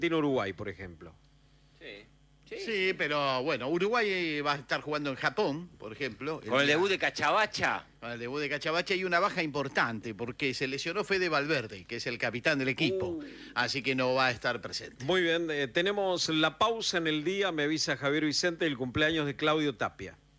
Argentina-Uruguay, por ejemplo. Sí. Sí, pero bueno, Uruguay va a estar jugando en Japón, por ejemplo. Con el debut de Cachabacha. Con el debut de Cachabacha y una baja importante, porque se lesionó Fede Valverde, que es el capitán del equipo. Así que no va a estar presente. Muy bien, tenemos la pausa en el día, me avisa Javier Vicente, el cumpleaños de Claudio Tapia.